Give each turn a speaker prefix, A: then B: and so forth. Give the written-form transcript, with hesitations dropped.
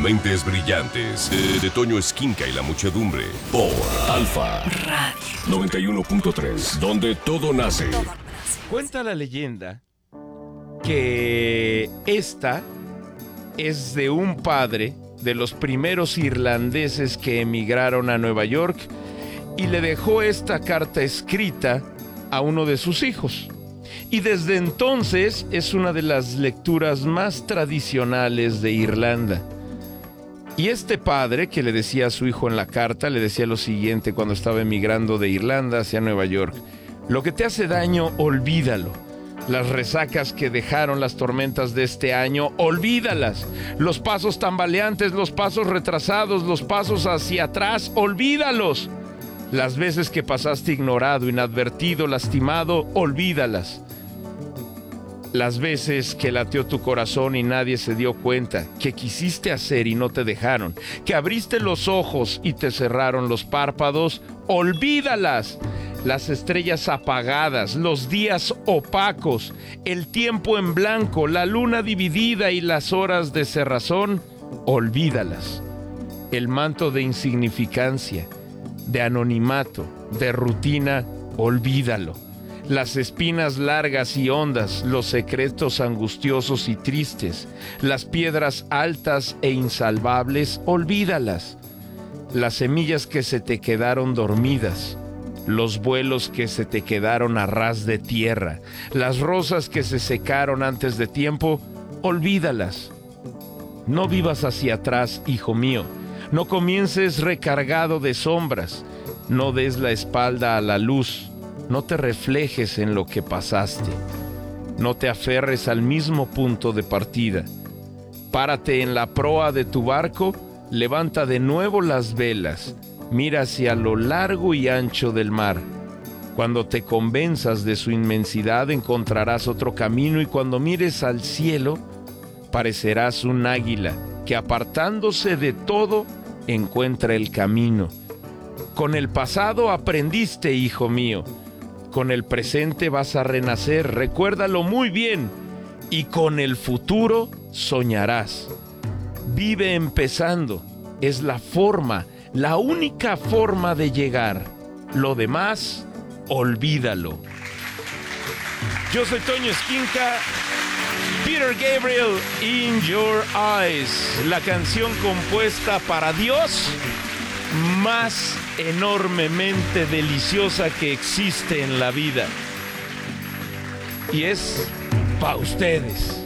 A: Mentes Brillantes de Toño Esquinca y la muchedumbre por Alfa Radio 91.3, donde todo nace.
B: Cuenta la leyenda que esta es de un padre de los primeros irlandeses que emigraron a Nueva York y le dejó esta carta escrita a uno de sus hijos. Y desde entonces es una de las lecturas más tradicionales de Irlanda. Y este padre que le decía a su hijo en la carta, le decía lo siguiente cuando estaba emigrando de Irlanda hacia Nueva York: lo que te hace daño, olvídalo. Las resacas que dejaron las tormentas de este año, olvídalas. Los pasos tambaleantes, los pasos retrasados, los pasos hacia atrás, olvídalos. Las veces que pasaste ignorado, inadvertido, lastimado, olvídalas. Las veces que latió tu corazón y nadie se dio cuenta, que quisiste hacer y no te dejaron, que abriste los ojos y te cerraron los párpados, olvídalas. Las estrellas apagadas, los días opacos, el tiempo en blanco, la luna dividida y las horas de cerrazón, olvídalas. El manto de insignificancia, de anonimato, de rutina, olvídalo. Las espinas largas y hondas, los secretos angustiosos y tristes, las piedras altas e insalvables, olvídalas. Las semillas que se te quedaron dormidas, los vuelos que se te quedaron a ras de tierra, las rosas que se secaron antes de tiempo, olvídalas. No vivas hacia atrás, hijo mío. No comiences recargado de sombras. No des la espalda a la luz. No te reflejes en lo que pasaste. No te aferres al mismo punto de partida. Párate en la proa de tu barco, levanta de nuevo las velas, mira hacia lo largo y ancho del mar. Cuando te convenzas de su inmensidad, encontrarás otro camino, y cuando mires al cielo, parecerás un águila que, apartándose de todo, encuentra el camino. Con el pasado aprendiste, hijo mío. Con el presente vas a renacer, recuérdalo muy bien, y con el futuro soñarás. Vive empezando, es la forma, la única forma de llegar. Lo demás, olvídalo. Yo soy Toño Esquinca. Peter Gabriel, In Your Eyes, la canción compuesta para Dios más enormemente deliciosa que existe en la vida. Y es para ustedes.